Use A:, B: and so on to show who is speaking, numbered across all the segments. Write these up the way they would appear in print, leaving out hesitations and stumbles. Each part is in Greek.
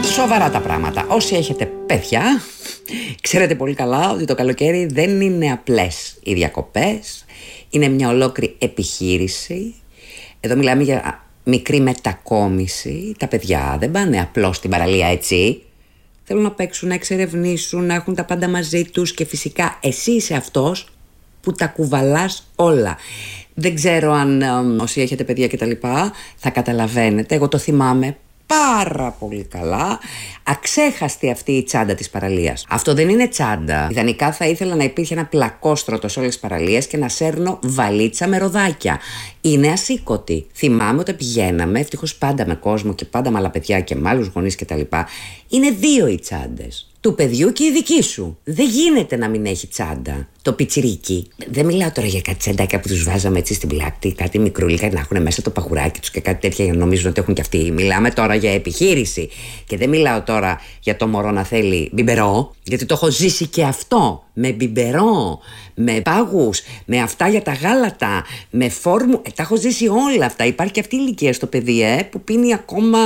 A: Σοβαρά τα πράγματα. Όσοι έχετε παιδιά, ξέρετε πολύ καλά ότι το καλοκαίρι δεν είναι απλές οι διακοπές. Είναι μια ολόκληρη επιχείρηση. Εδώ μιλάμε για μικρή μετακόμιση. Τα παιδιά δεν πάνε απλώς στην παραλία έτσι. Θέλουν να παίξουν, να εξερευνήσουν, να έχουν τα πάντα μαζί τους. Και φυσικά εσύ είσαι αυτός που τα κουβαλάς όλα. Δεν ξέρω αν όσοι έχετε παιδιά και τα λοιπά θα καταλαβαίνετε. Εγώ το θυμάμαι πάρα πολύ καλά. Αξέχαστη αυτή η τσάντα της παραλίας. Αυτό δεν είναι τσάντα. Ιδανικά θα ήθελα να υπήρχε ένα πλακόστρωτο σε όλες τις παραλίες και να σέρνω βαλίτσα με ροδάκια. Είναι ασήκωτη. Θυμάμαι όταν πηγαίναμε, ευτυχώς πάντα με κόσμο και πάντα με άλλα παιδιά και με άλλους γονείς κτλ. Είναι δύο οι τσάντες. Του παιδιού και η δική σου. Δεν γίνεται να μην έχει τσάντα. Το πιτσιρίκι. Δεν μιλάω τώρα για κάτι τσαντάκια που τους βάζαμε έτσι στην πλάτη, κάτι μικρούλικα να έχουν μέσα το παγουράκι τους και κάτι τέτοια για να νομίζουν ότι έχουν κι αυτοί. Μιλάμε τώρα για επιχείρηση. Και δεν μιλάω τώρα για το μωρό να θέλει μπιμπερό, γιατί το έχω ζήσει και αυτό. Με μπιμπερό, με πάγους, με αυτά για τα γάλατα, με φόρμου. Τα έχω ζήσει όλα αυτά. Υπάρχει και αυτή η ηλικία στο παιδί, που πίνει ακόμα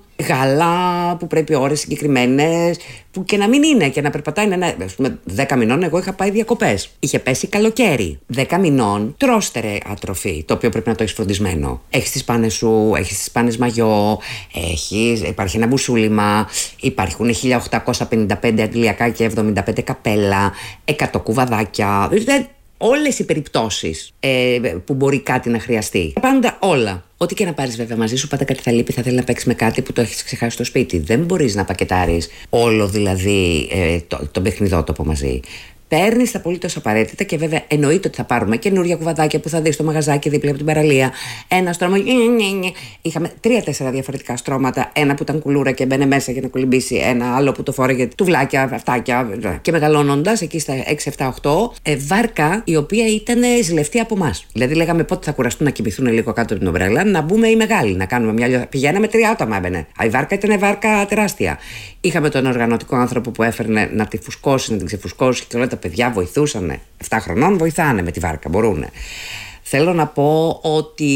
A: γάλα, που πρέπει ώρες συγκεκριμένες, που και να μην είναι και να περπατάει. Ας πούμε, 10 μηνών εγώ είχα πάει διακοπές. Είχε πέσει καλοκαίρι. 10 μηνών τρώστερε ατροφή, το οποίο πρέπει να το έχεις φροντισμένο. Έχεις τις πάνες σου, έχεις τις πάνες μαγιό, υπάρχει ένα μπουσούλημα, υπάρχουν 1855 αντιλιακά και 75 καπέλα, 100 κουβαδάκια. Όλες οι περιπτώσεις που μπορεί κάτι να χρειαστεί. Πάντα όλα. Ό,τι και να πάρεις βέβαια μαζί σου, πάντα κάτι θα λείπει, θα θέλει να παίξει με κάτι που το έχεις ξεχάσει στο σπίτι. Δεν μπορείς να πακετάρεις όλο δηλαδή τον παιχνιδότοπο μαζί. Παίρνεις τα απολύτως απαραίτητα και βέβαια εννοείται ότι θα πάρουμε καινούργια κουβαδάκια που θα δεις στο μαγαζάκι δίπλα από την παραλία. Ένα στρώμα. Είχαμε 3-4 διαφορετικά στρώματα. Ένα που ήταν κουλούρα και μπαίνε μέσα για να κολυμπήσει. Ένα άλλο που το φόρεγε τουβλάκια, αυτάκια. Και μεγαλώνοντας εκεί στα 6-7-8, βάρκα η οποία ήταν ζηλευτή από εμάς. Δηλαδή λέγαμε πότε θα κουραστούν να κοιμηθούν λίγο κάτω από την ομπρέλα, να μπούμε οι μεγάλοι, να κάνουμε μια αλλιώς. Πηγαίναμε 3 άτομα έμπαινε. Η βάρκα ήταν βάρκα τεράστια. Είχαμε τον οργανωτικό άνθρωπο που έφερνε να τη φουσκώσει, να την ξεφουσκώσει και όλα τα παιδιά βοηθούσαν. 7 χρονών βοηθάνε με τη βάρκα, μπορούν. Θέλω να πω ότι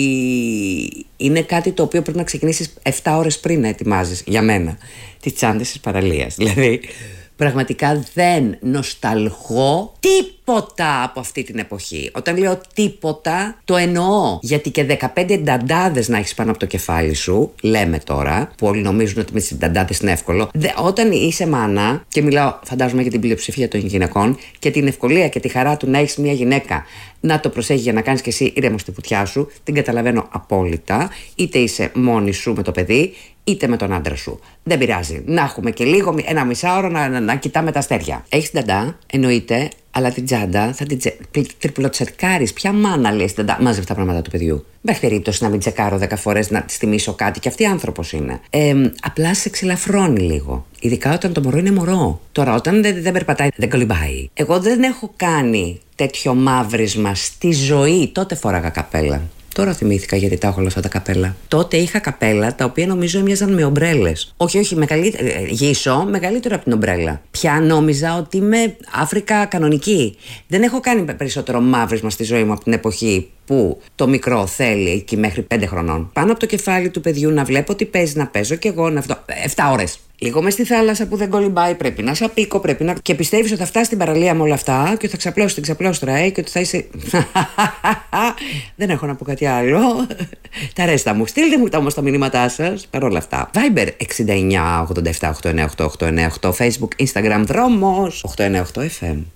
A: είναι κάτι το οποίο πρέπει να ξεκινήσεις 7 ώρες πριν να ετοιμάζεις, για μένα, τις τσάντες της παραλίας. Δηλαδή, πραγματικά δεν νοσταλγώ τίποτα από αυτή την εποχή. Όταν λέω τίποτα, το εννοώ. Γιατί και 15 νταντάδες να έχεις πάνω από το κεφάλι σου, λέμε τώρα, που όλοι νομίζουν ότι με τις νταντάδες είναι εύκολο. Όταν είσαι μάνα, και μιλάω φαντάζομαι για την πλειοψηφία των γυναικών, και την ευκολία και τη χαρά του να έχεις μια γυναίκα να το προσέχει για να κάνεις και εσύ ήρεμο στη βουτιά σου, την καταλαβαίνω απόλυτα. Είτε είσαι μόνη σου με το παιδί, είτε με τον άντρα σου. Δεν πειράζει. Να έχουμε και λίγο, ένα μισάωρο να κοιτάμε τα αστέρια. Έχεις νταντά, εννοείται, αλλά την τσάντα θα την τριπλοτσεκάρεις. Ποια μάνα λέει στην τσάντα, μάζευε τα πράγματα του παιδιού. Υπάρχει περίπτωση να μην τσεκάρω 10 φορές να τη θυμίσω κάτι, και αυτή άνθρωπος είναι. Απλά σε ξελαφρώνει λίγο. Ειδικά όταν το μωρό είναι μωρό. Τώρα, όταν δεν περπατάει, δεν κολυμπάει. Εγώ δεν έχω κάνει τέτοιο μαύρισμα στη ζωή. Τότε φόραγα καπέλα. Τώρα θυμήθηκα γιατί τα έχω όλα αυτά τα καπέλα. Τότε είχα καπέλα τα οποία νομίζω έμοιαζαν με ομπρέλες. Όχι, γύσω μεγαλύτερο από την ομπρέλα. Πια νόμιζα ότι είμαι Αφρικα κανονική. Δεν έχω κάνει περισσότερο μαύρισμα στη ζωή μου από την εποχή που το μικρό θέλει εκεί μέχρι 5 χρονών. Πάνω από το κεφάλι του παιδιού να βλέπω ότι παίζει, να παίζω κι εγώ. 7 ώρες. Λίγο μες στη θάλασσα που δεν κολυμπάει, πρέπει να σαπίκω, πρέπει να. Και πιστεύεις ότι θα φτάσει στην παραλία με όλα αυτά και ότι θα ξαπλώσει την ξαπλώστρα, και ότι θα είσαι. Δεν έχω να πω κάτι άλλο. Τα ρέστα μου. Στείλτε μου όμως τα μηνύματά σας παρόλα αυτά. Viber 69 87 898 898, Facebook, Instagram, δρόμος 898 FM.